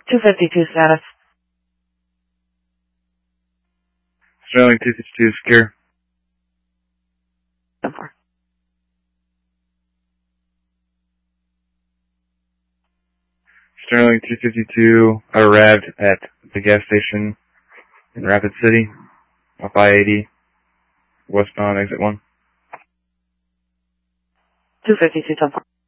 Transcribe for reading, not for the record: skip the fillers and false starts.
252 status. Sterling 252 secure. 10-4. Sterling 252 arrived at the gas station in Rapid City, off I-80, westbound exit 1. 252 10-4.